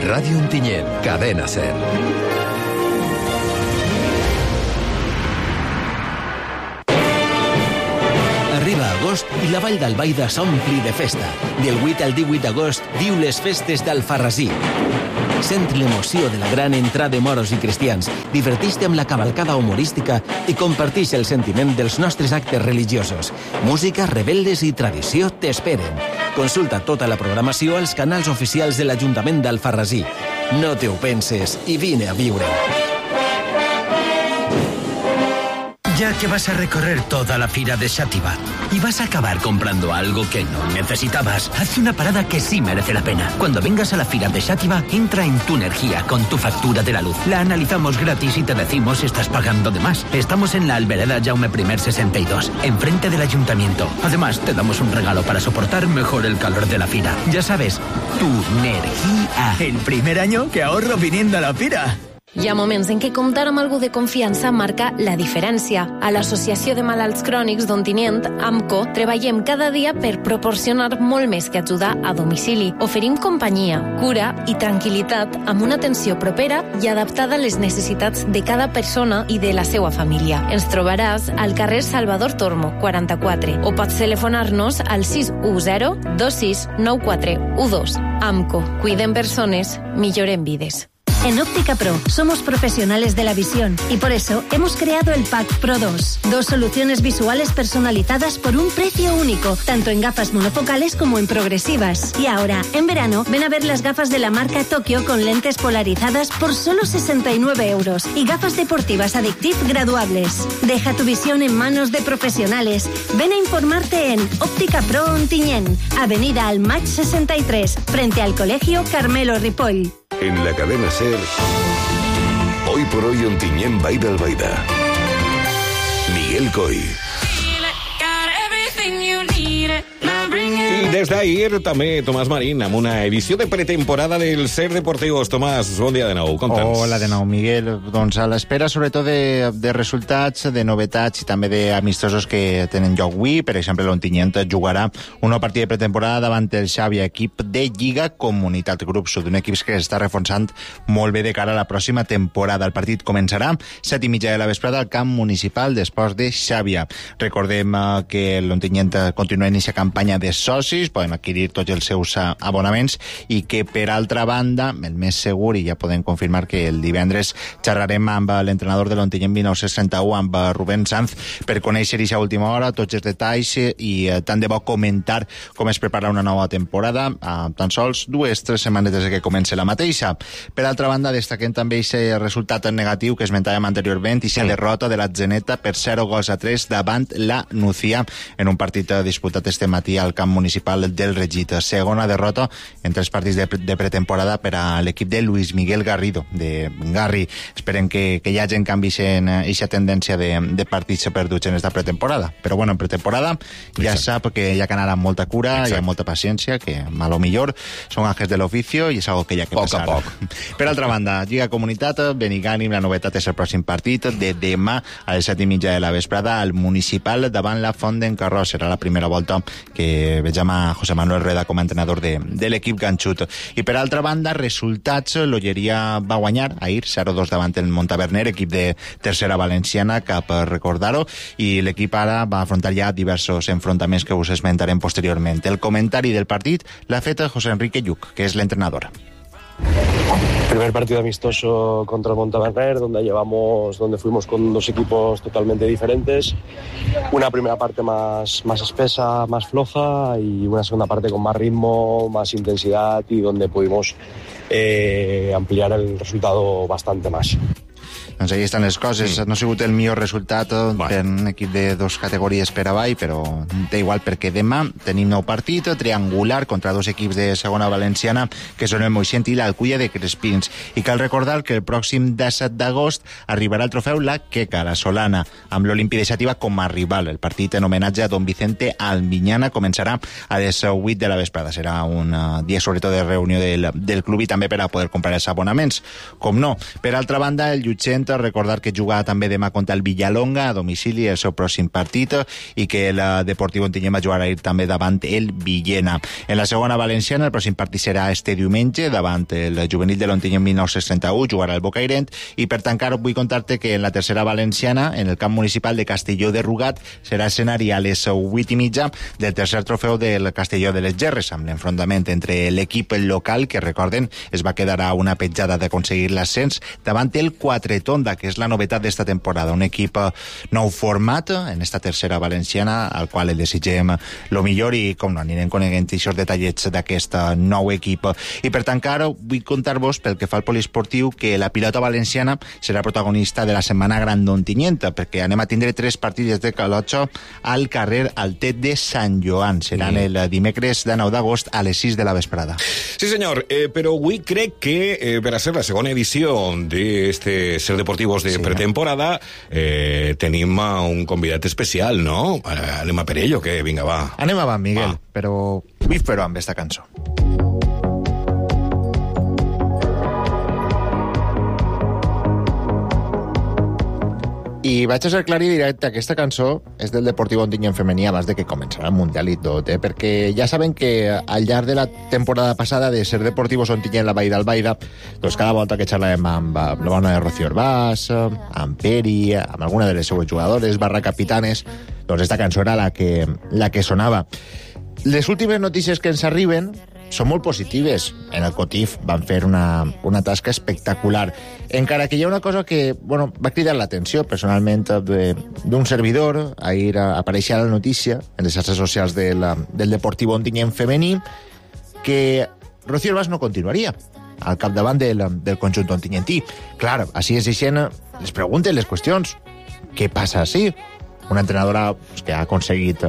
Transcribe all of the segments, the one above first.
Ràdio Ontinyent, Cadena Ser. Arriba agost i la Vall d'Albaida s'ompli de festa. Del 8 al 18 d'agost viu les festes d'Alfarrasí. Sent l'emoció de la gran entrada de moros i cristians, diverteix-te amb la cavalcada humorística i comparteix el sentiment dels nostres actes religiosos. Música, rebeldes i tradició t'esperen. Consulta tota la programació als canals oficials de l'Ajuntament d'Alfarrasí. No te ho penses i vine a viure. Ya que vas a recorrer toda la fira de Xàtiva y vas a acabar comprando algo que no necesitabas, haz una parada que sí merece la pena. Cuando vengas a la fira de Xàtiva, entra en Tu Energía con tu factura de la luz. La analizamos gratis y te decimos si estás pagando de más. Estamos en la Albereda Jaume I 62, enfrente del ayuntamiento. Además, te damos un regalo para soportar mejor el calor de la fira. Ya sabes, Tu Energía. El primer año que ahorro viniendo a la fira. Hi ha moments en què comptar amb algú de confiança marca la diferència. A l'Associació de Malalts Crònics d'Ontinyent, AMCO, treballem cada dia per proporcionar molt més que ajudar a domicili. Oferim companyia, cura i tranquil·litat amb una atenció propera i adaptada a les necessitats de cada persona i de la seva família. Ens trobaràs al carrer Salvador Tormo, 44, o pots telefonar-nos al 610 26 9412. AMCO, cuidem persones, millorem vides. En Óptica Pro somos profesionales de la visión y por eso hemos creado el Pack Pro 2. 2 soluciones visuales personalizadas por un precio único, tanto en gafas monofocales como en progresivas. Y ahora, en verano, ven a ver las gafas de la marca Tokio con lentes polarizadas por solo 69 euros y gafas deportivas Addictive graduables. Deja tu visión en manos de profesionales. Ven a informarte en Óptica Pro Ontinyent, Avenida Almach 63, frente al Colegio Carmelo Ripoll. En la Cadena Ser, hoy por hoy Ontinyent Vall d'Albaida. Miguel Coy. I des d'ahir també Tomàs Marín amb una edició de pretemporada del Ser Deportivos. Tomàs, bon dia de nou, conta'ns. Hola de nou, Miguel. Doncs a l'espera sobretot de resultats, de novetats i també d'amistosos que tenen lloc avui. Per exemple, l'Ontinyent jugarà una partida de pretemporada davant el Xàbia, equip de Lliga Comunitat Grup Sud, un equip que s'està reforçant molt bé de cara a la pròxima temporada. El partit començarà 7:30 de la vesprada al camp municipal d'esports de Xàbia. Recordem que l'Ontinyent continua en aquesta campanya de socis, poden adquirir tots els seus abonaments i que, per altra banda, el més segur, i ja podem confirmar que el divendres xerrarem amb l'entrenador de l'Ontinyent 1961, amb Rubén Sanz, per conèixer aquesta última hora, tots els detalls i tant de bo comentar com es prepara una nova temporada, tan sols 2-3 setmanes des que comença la mateixa. Per altra banda, destaquem també aquest resultat negatiu que esmentàvem anteriorment, i la derrota de l'Atzeneta per 0-3 davant la Nucía en un partit disputat este matí al camp municipal del Regit. Segona derrota en 3 partits de pretemporada per a l'equip de Luis Miguel Garrido, de Garri. Esperem que hi hagi canvis en aquesta tendència de partits perduts en esta pretemporada. Però bueno, en pretemporada ja sap que hi ha que anar amb molta cura, hi ha molta paciència, que mal o millor són àngels de l'oficio i és algo que hi ha que passar. Poc a poc. Per altra banda, Lliga Comunitat, Benigànim, la novetat és el pròxim partit de demà a les 7:30 de la vesprada al municipal davant la Font d'en Carròs. Serà la primera volta que vegem a José Manuel Rueda com a entrenador de l'equip ganxut. I per altra banda, resultats, l'Olleria va guanyar ahir 0-2 davant el Montaverner, equip de tercera valenciana, cap a recordar-ho, i l'equip ara va afrontar ja diversos enfrontaments que us esmentarem posteriorment. El comentari del partit l'ha fet José Enrique Lluc, que és l'entrenador. Primer partido amistoso contra el Montaverner, donde fuimos con 2 equipos totalmente diferentes. Una primera parte más espesa, más floja, y una segunda parte con más ritmo, más intensidad, y donde pudimos ampliar el resultado bastante más. Doncs ahí estan les coses. No ha sigut el millor resultat per un equip de 2 categories per avall, però té igual, perquè demà tenim nou partit triangular contra 2 equips de segona valenciana, que són el Moixent i l'Alculla de Crespins. I cal recordar que el pròxim 17 d'agost arribarà el trofeu la Queca, la Solana, amb l'Olímpic de Xàtiva com a rival. El partit en homenatge a Don Vicente Almiñana començarà a les 8 de la vesprada. Serà un dia sobretot de reunió del club i també per a poder comprar els abonaments. Com no. Per altra banda, el Llutxent. Recordar que jugarà també demà contra el Villalonga a domicili, el seu pròxim partit, i que el Deportiu Ontinyent va jugar ahir també davant el Villena. En la segona valenciana, el pròxim partit serà este diumenge davant el juvenil de l'Ontinyent 1931, jugarà el Bocairent, i per tancar vull contar-te que en la tercera valenciana, en el camp municipal de Castelló de Rugat, serà escenari a les 8:30 del tercer trofeu del Castelló de les Gerres, amb l'enfrontament entre l'equip local, que recorden es va quedar a una petjada d'aconseguir l'ascens, davant el Quatretonda, que és la novetat d'esta temporada, un equip nou format en esta tercera valenciana, al qual el desitgem lo millor, i com no, anirem coneguent aquests detallets d'aquest nou equip. I per tancar, vull contar-vos, pel que fa al poliesportiu, que la pilota valenciana serà protagonista de la Setmana Gran d'Ontinyent, perquè anem a tindre 3 partits de calotxa al carrer Altet de Sant Joan. Seran el dimecres de 9 d'agost a les 6 de la vesprada. Sí, senyor, però avui crec que per a ser la segona edició d'este Ser Deportivos de pretemporada tenim un convidat especial, no? Anem a per ell o què? Vinga, va. Anem avant, Miguel, però vull fer-ho amb esta cançó. I vaig a ser clar i directe, aquesta cançó és del Deportiu Ontinyent femení abans de que començarà el Mundial i tot, perquè ja saben que al llarg de la temporada passada de Ser Deportivos Ontinyent la Vall d'Albaida, doncs cada volta que xerràvem amb la bona de Rocío Herbàs, amb Peri, amb alguna de les seues jugadores, /capitanes, doncs esta cançó era la que sonava. Les últimes notícies que ens arriben són molt positives. En el COTIF van fer una tasca espectacular. Encara que hi ha una cosa que va cridar l'atenció personalment d'un servidor. Ahir apareixia la notícia en les xarxes socials del Deportiu Ontinyent femení que Rocío Herbàs no continuaria al capdavant del conjunt ontinyentí. Clar, així es deixen les preguntes, les qüestions. Què passa així? Una entrenadora que ha aconseguit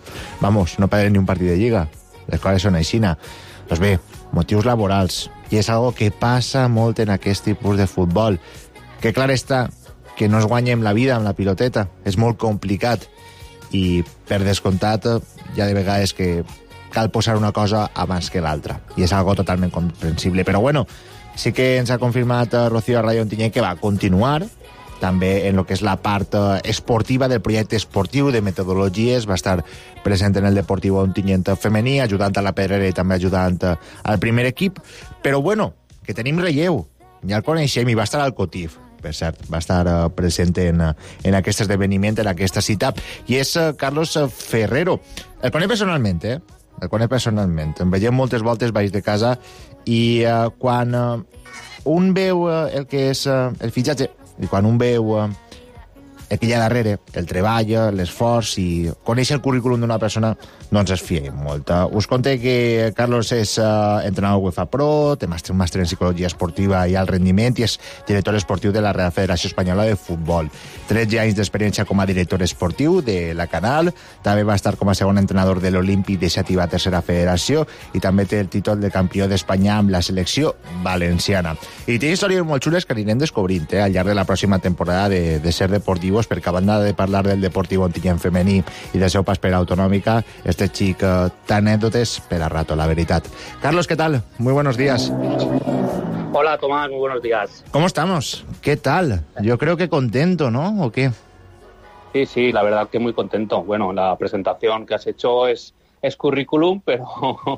no perdre ni un partit de Lliga. Les coses són aixina. Doncs bé, motius laborals. I és algo que passa molt en aquest tipus de futbol. Que clar està que no es guanyem la vida amb la piloteta. És molt complicat. I per descomptat, ja de vegades que cal posar una cosa abans que l'altra. I és algo totalment comprensible. Però sí que ens ha confirmat Rocío a Ràdio Ontinyent que va continuar també en el que és la part esportiva del projecte esportiu de metodologies. Va estar present en el Deportiu Ontinyent femení, ajudant a la Pedrera i també ajudant al primer equip. Però que tenim relleu. Ja el coneixem i va estar al COTIF. Per cert, va estar present en aquest esdeveniment, en aquesta cita. I és Carlos Ferrero. El conec personalment, El conec personalment. Em veiem moltes voltes baix de casa i quan un veu el que és el fitxatge i quan un veu el que hi ha darrere, el treball, l'esforç i coneix el currículum d'una persona, doncs es fia molt. Us conté que Carlos és entrenador UEFA Pro, té un màster en psicologia esportiva i alt rendiment i és director esportiu de la Real Federació Espanyola de Futbol. 13 anys d'experiència com a director esportiu de la Canal, també va estar com a segon entrenador de l'Olímpic de Xàtiva Tercera Federació i també té el títol de campió d'Espanya amb la selecció valenciana. I té històries molt xules que anirem descobrint al llarg de la pròxima temporada de Ser Deportivos, perquè a banda de parlar del Deportiu Ontinyent femení i del seu pas per Autonòmica, este xic té anècdotes per a rato, la veritat. Carlos, ¿qué tal? Muy buenos días. Hola, Tomás, muy buenos días. ¿Cómo estamos? ¿Qué tal? Yo creo que contento, ¿no? ¿O qué? Sí, la verdad que muy contento. Bueno, la presentación que has hecho es currículum, pero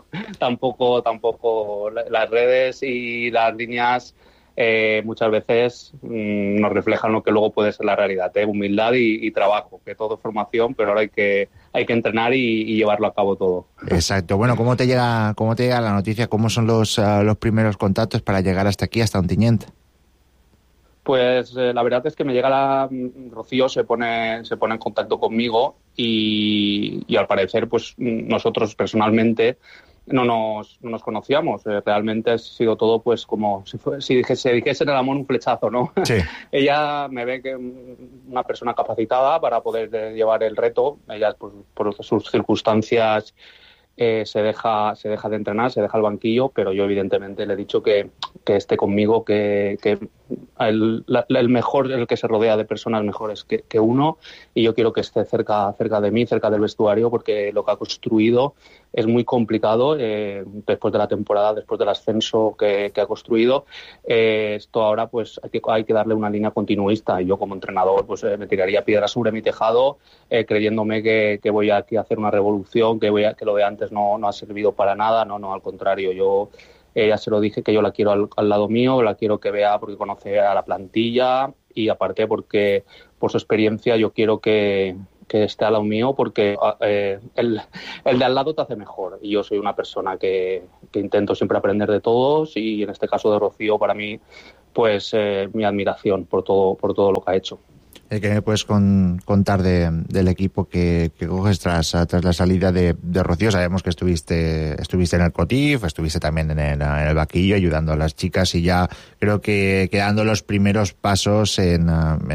tampoco las redes y las líneas muchas veces nos reflejan lo que luego puede ser la realidad, humildad y trabajo, que todo es formación, pero ahora hay que entrenar y llevarlo a cabo todo. Exacto. Bueno, ¿cómo te llega la noticia? ¿Cómo son los primeros contactos para llegar hasta aquí, hasta Ontinyent? Pues la verdad es que me llega Rocío se pone en contacto conmigo y al parecer pues nosotros personalmente no nos conocíamos. Realmente ha sido todo pues como si se dijese en el amor un flechazo, ¿no? Sí. Ella me ve que una persona capacitada para poder llevar el reto. Ella pues, por sus circunstancias se deja de entrenar, se deja el banquillo, pero yo evidentemente le he dicho que esté conmigo, que el mejor, el que se rodea de personas mejores que uno, y yo quiero que esté cerca de mí, cerca del vestuario, porque lo que ha construido es muy complicado después de la temporada, después del ascenso que ha construido. Esto ahora pues hay que darle una línea continuista, y yo como entrenador pues me tiraría piedras sobre mi tejado, creyéndome que voy aquí a hacer una revolución, que lo de antes no ha servido para nada. No, al contrario, yo ya se lo dije que yo la quiero al lado mío, la quiero que vea porque conoce a la plantilla, y aparte porque por su experiencia yo quiero que esté al lado mío, porque el de al lado te hace mejor, y yo soy una persona que intento siempre aprender de todos, y en este caso de Rocío, para mí pues mi admiración por todo lo que ha hecho. ¿Qué me puedes contar del equipo que coges tras la salida de Rocío? Sabemos que estuviste en el COTIF, estuviste también en el banquillo ayudando a las chicas, y ya creo que dando los primeros pasos en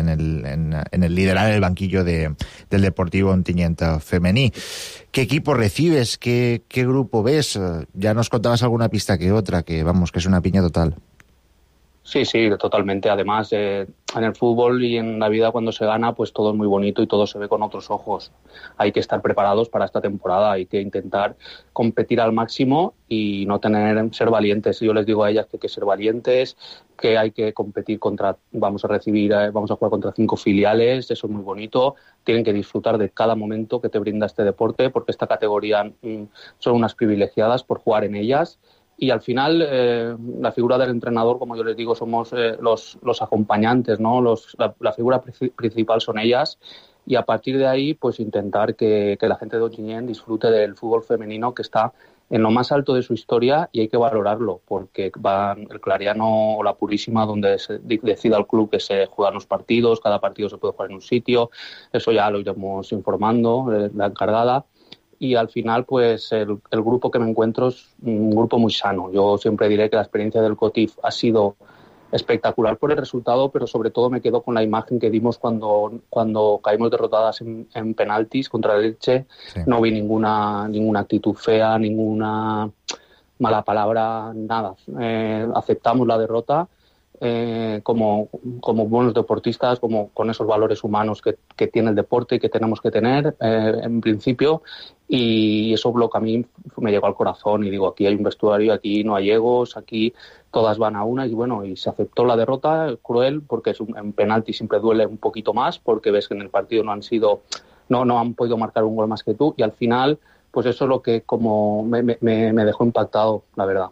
el liderar el banquillo del Deportivo Ontinyent femení. ¿Qué equipo recibes? ¿Qué grupo ves? Ya nos contabas alguna pista que otra, que es una piña total. Sí, totalmente. Además, en el fútbol y en la vida, cuando se gana, pues todo es muy bonito y todo se ve con otros ojos. Hay que estar preparados para esta temporada, hay que intentar competir al máximo y ser valientes. Yo les digo a ellas que hay que ser valientes, que hay que competir vamos a jugar contra 5 filiales, eso es muy bonito. Tienen que disfrutar de cada momento que te brinda este deporte, porque esta categoría son unas privilegiadas por jugar en ellas. Y al final la figura del entrenador, como yo les digo, somos los acompañantes, ¿no? La figura principal son ellas, y a partir de ahí pues intentar que la gente de Ontinyent disfrute del fútbol femenino, que está en lo más alto de su historia, y hay que valorarlo, porque van el Clariano o la Purísima, donde se decida el club que se juegan los partidos, cada partido se puede jugar en un sitio, eso ya lo iremos informando, la encargada. Y al final, pues el grupo que me encuentro es un grupo muy sano. Yo siempre diré que la experiencia del COTIF ha sido espectacular por el resultado, pero sobre todo me quedo con la imagen que dimos cuando caímos derrotadas en penaltis contra el Elche. Sí. No vi ninguna actitud fea, ninguna mala palabra, nada. Aceptamos la derrota como buenos deportistas, como con esos valores humanos que tiene el deporte y que tenemos que tener en principio, y eso lo que a mí me llegó al corazón, y digo, aquí hay un vestuario, aquí no hay egos, aquí todas van a una, y bueno, y se aceptó la derrota, cruel, porque en penalti siempre duele un poquito más, porque ves que en el partido no han podido marcar un gol más que tú, y al final pues eso es lo que como me dejó impactado, la verdad.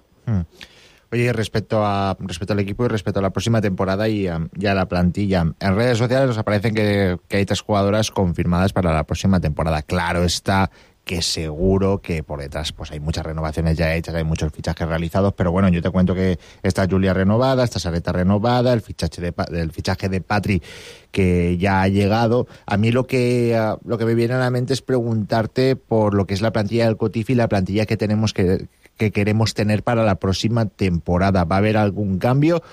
Oye, respecto al equipo y respecto a la próxima temporada y a la plantilla, en redes sociales nos aparecen que hay 3 jugadoras confirmadas para la próxima temporada. Claro está que seguro que por detrás pues hay muchas renovaciones ya hechas, hay muchos fichajes realizados, pero bueno, yo te cuento que está Julia renovada, está Sareta renovada, el fichaje de Patri que ya ha llegado. A mí lo que me viene a la mente es preguntarte por lo que es la plantilla del COTIF y la plantilla que tenemos que queremos tener para la próxima temporada. ¿Va a haber algún cambio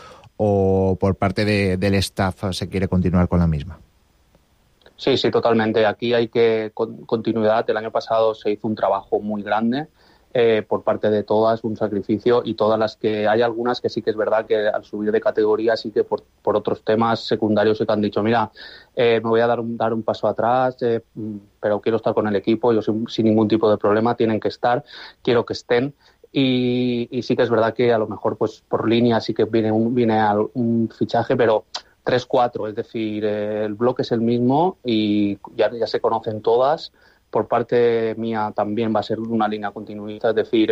o por parte del staff se quiere continuar con la misma? Sí, totalmente. Aquí hay continuidad. El año pasado se hizo un trabajo muy grande por parte de todas, un sacrificio, y todas las que hay algunas que sí que es verdad que al subir de categoría sí que por otros temas secundarios sí que han dicho, mira, me voy a dar un paso atrás, pero quiero estar con el equipo, yo sin ningún tipo de problema, tienen que estar, quiero que estén. Y sí que es verdad que a lo mejor pues por línea sí que viene un fichaje, pero 3-4, es decir, el bloque es el mismo y ya se conocen todas. Por parte mía también va a ser una línea continuista, es decir,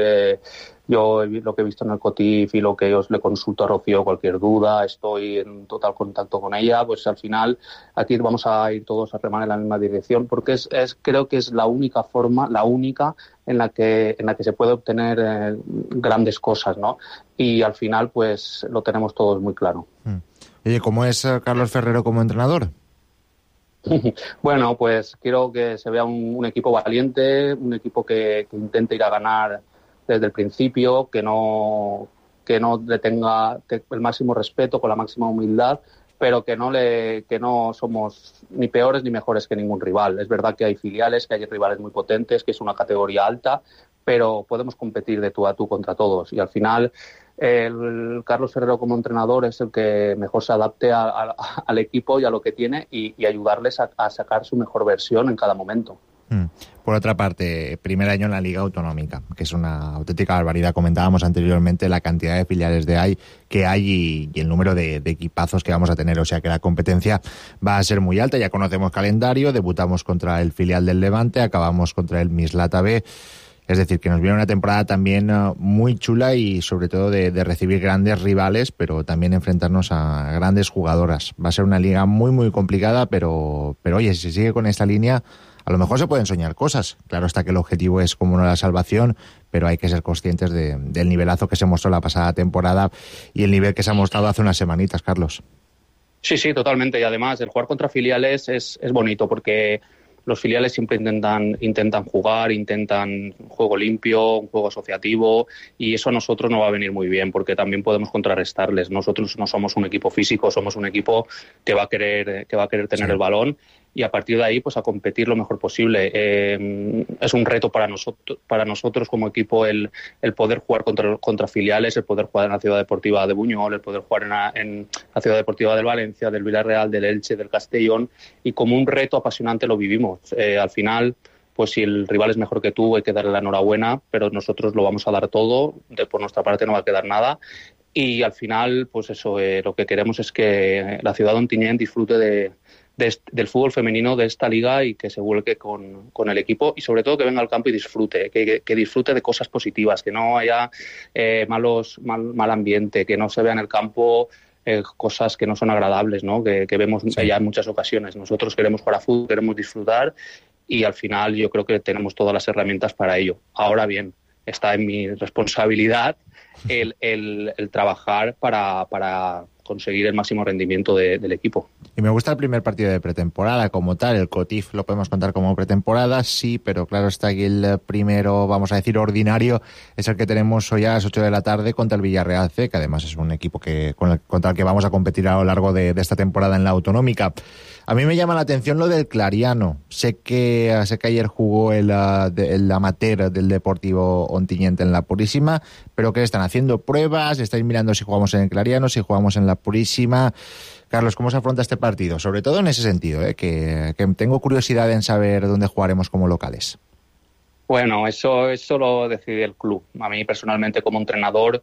yo lo que he visto en el COTIF y lo que yo le consulto a Rocío, cualquier duda, estoy en total contacto con ella, pues al final aquí vamos a ir todos a remar en la misma dirección, porque creo que es la única forma, en la que se puede obtener grandes cosas, ¿no? Y al final pues lo tenemos todos muy claro. Oye, ¿cómo es Carlos Ferrero como entrenador? Bueno, pues quiero que se vea un equipo valiente, un equipo que intente ir a ganar desde el principio, que no le tenga el máximo respeto, con la máxima humildad, pero que no somos ni peores ni mejores que ningún rival. Es verdad que hay filiales, que hay rivales muy potentes, que es una categoría alta, pero podemos competir de tú a tú contra todos. Y al final el Carlos Herrero como entrenador es el que mejor se adapte al equipo y a lo que tiene y ayudarles a sacar su mejor versión en cada momento. Por otra parte, primer año en la Liga Autonómica, que es una auténtica barbaridad. Comentábamos anteriormente la cantidad de filiales que hay y el número de equipazos que vamos a tener. O sea que la competencia va a ser muy alta. Ya conocemos calendario, debutamos contra el filial del Levante, acabamos contra el Mislata B. Es decir, que nos viene una temporada también muy chula y sobre todo de recibir grandes rivales, pero también enfrentarnos a grandes jugadoras. Va a ser una liga muy, muy complicada, pero oye, si se sigue con esta línea, a lo mejor se pueden soñar cosas. Claro está que el objetivo es como no la salvación, pero hay que ser conscientes del nivelazo que se mostró la pasada temporada y el nivel que se ha mostrado hace unas semanitas, Carlos. Sí, totalmente. Y además, el jugar contra filiales es bonito porque los filiales siempre intentan jugar, intentan un juego limpio, un juego asociativo, y eso a nosotros no va a venir muy bien porque también podemos contrarrestarles. Nosotros no somos un equipo físico, somos un equipo que va a querer tener el balón y a partir de ahí pues a competir lo mejor posible. Es un reto para nosotros como equipo el poder jugar contra filiales, el poder jugar en la Ciudad Deportiva de Buñol, el poder jugar en la Ciudad Deportiva del Valencia, del Villarreal, del Elche, del Castellón, y como un reto apasionante lo vivimos. Al final, pues si el rival es mejor que tú hay que darle la enhorabuena, pero nosotros lo vamos a dar todo, por nuestra parte no va a quedar nada. Y al final, pues eso, lo que queremos es que la ciudad de Ontinyent disfrute del fútbol femenino de esta liga y que se vuelque con el equipo y sobre todo que venga al campo y disfrute, que disfrute de cosas positivas, que no haya mal ambiente, que no se vea en el campo cosas que no son agradables, ¿no? Que vemos ya en muchas ocasiones. Nosotros queremos jugar a fútbol, queremos disfrutar y al final yo creo que tenemos todas las herramientas para ello. Ahora bien, está en mi responsabilidad el trabajar para conseguir el máximo rendimiento del equipo. Y me gusta el primer partido de pretemporada como tal. El COTIF lo podemos contar como pretemporada, sí, pero claro está que el primero, vamos a decir, ordinario, es el que tenemos hoy a las 8 de la tarde contra el Villarreal C, que además es un equipo contra el que vamos a competir a lo largo de esta temporada en la autonómica. A mí me llama la atención lo del Clariano. Sé que ayer jugó el amateur del Deportivo Ontinyent en la Purísima, pero que están haciendo pruebas, estáis mirando si jugamos en el Clariano, si jugamos en la Purísima. Carlos, ¿cómo se afronta este partido? Sobre todo en ese sentido, que tengo curiosidad en saber dónde jugaremos como locales. Bueno, eso lo decide el club. A mí personalmente como entrenador,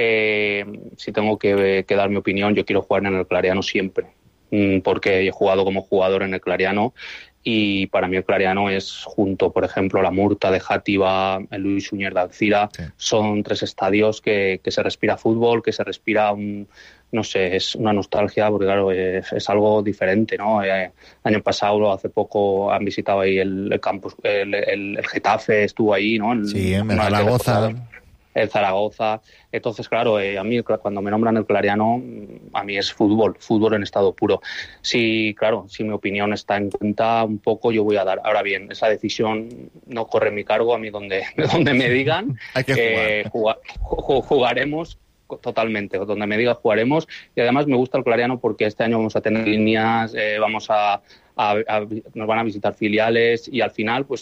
si tengo que dar mi opinión, yo quiero jugar en el Clariano siempre, porque he jugado como jugador en el Clariano y para mí el Clariano es, junto, por ejemplo, la Murta de Játiva, el Luis Suñer de Alcira, son tres estadios que se respira fútbol, que se respira no sé, es una nostalgia porque claro, es algo diferente, ¿no? Año pasado, hace poco, han visitado ahí el campus, el Getafe estuvo ahí, ¿no? En Zaragoza. El Zaragoza. Entonces, claro, a mí cuando me nombran el Clariano, a mí es fútbol en estado puro. Sí, claro, si mi opinión está en cuenta un poco, yo voy a dar. Ahora bien, esa decisión no corre en mi cargo, a mí donde me digan. Hay que jugaremos totalmente, donde me diga jugaremos, y además me gusta el Clariano porque este año vamos a tener líneas, nos van a visitar filiales y al final, pues,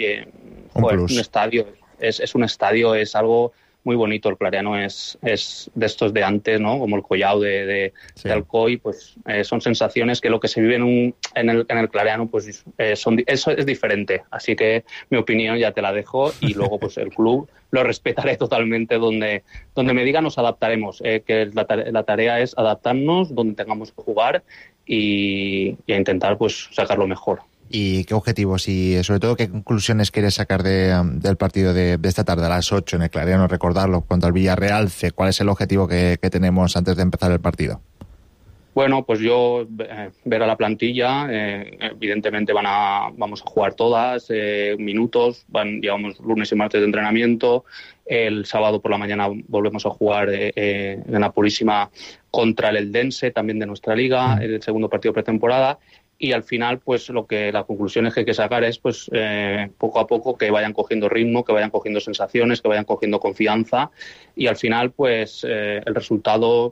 un estadio, es un estadio, es algo muy bonito. El Clariano es de estos de antes, ¿no? Como el Collao de Alcoy, pues son sensaciones que lo que se vive en el Clariano, pues eso es diferente. Así que mi opinión ya te la dejo y luego pues el club lo respetaré totalmente. Donde me digan nos adaptaremos, que la tarea es adaptarnos donde tengamos que jugar y a intentar pues sacar lo mejor. ¿Y qué objetivos y sobre todo qué conclusiones quieres sacar del partido de esta tarde a las 8 en el Clariano, recordarlo, contra el Villarreal C? ¿Cuál es el objetivo que tenemos antes de empezar el partido? Bueno, pues yo ver a la plantilla, evidentemente vamos a jugar todas, minutos, llevamos lunes y martes de entrenamiento, el sábado por la mañana volvemos a jugar en la Purísima contra el Eldense, también de nuestra liga, el segundo partido pretemporada. Y al final, pues la conclusión que hay que sacar es, pues, poco a poco que vayan cogiendo ritmo, que vayan cogiendo sensaciones, que vayan cogiendo confianza y al final, pues, el resultado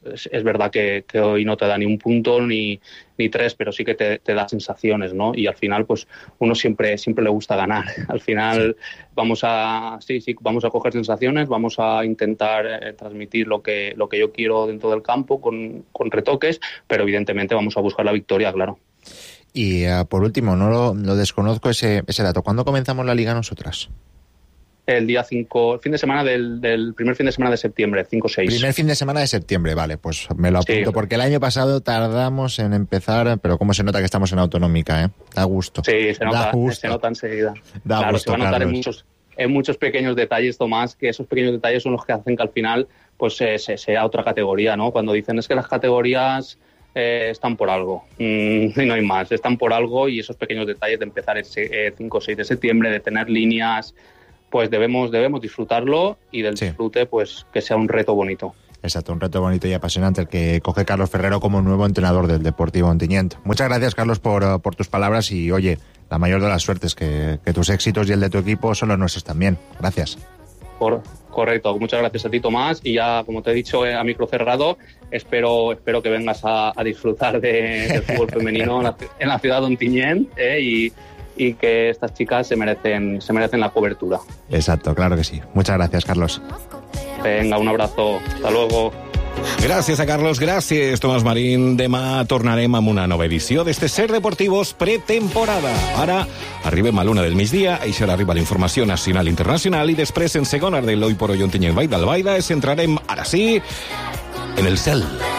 es verdad que hoy no te da ni un punto ni 3, pero sí que te da sensaciones, ¿no? Y al final, pues uno siempre le gusta ganar. Al final vamos a coger sensaciones, vamos a intentar transmitir lo que yo quiero dentro del campo con retoques, pero evidentemente vamos a buscar la victoria, claro. Y por último, no lo desconozco ese dato. ¿Cuándo comenzamos la Liga nosotras? El día 5, fin de semana del primer fin de semana de septiembre, 5-6. Primer fin de semana de septiembre, vale, pues me lo apunto, porque el año pasado tardamos en empezar, pero cómo se nota que estamos en autonómica, ¿eh? Da gusto. Sí, se nota enseguida. Claro, se va a notar en muchos pequeños detalles, Tomás, que esos pequeños detalles son los que hacen que al final pues sea otra categoría, ¿no? Cuando dicen es que las categorías están por algo, y no hay más, están por algo, y esos pequeños detalles de empezar ese 5 o 6 de septiembre, de tener líneas, pues debemos disfrutarlo, y del disfrute pues que sea un reto bonito. Exacto, un reto bonito y apasionante el que coge Carlos Ferrero como nuevo entrenador del Deportivo Ontinyent. Muchas gracias, Carlos, por tus palabras, y oye, la mayor de las suertes, que tus éxitos y el de tu equipo son los nuestros también. Gracias. Correcto, muchas gracias a ti, Tomás, y ya, como te he dicho, a micro cerrado, espero que vengas a disfrutar del fútbol femenino en la ciudad de Ontinyent, y que estas chicas se merecen la cobertura. Exacto, claro que sí. Muchas gracias, Carlos. Venga, un abrazo. Hasta luego. Gràcies a Carlos, gràcies Tomàs Marín. Demà tornarem amb una nova edició d'este Ser Deportivos pretemporada. Ara arribem a l'1 del migdia, això arriba la informació nacional i internacional, i després en segona de l'Hoy por Hoy Ontinyent Vall d'Albaida ens centrarem, ara sí, en el cel.